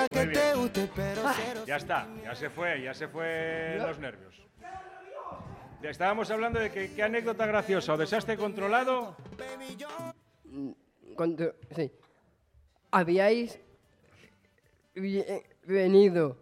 Muy bien. Ya se fue los nervios. Ya estábamos hablando de que, qué anécdota graciosa o desastre controlado. Sí. Habíais venido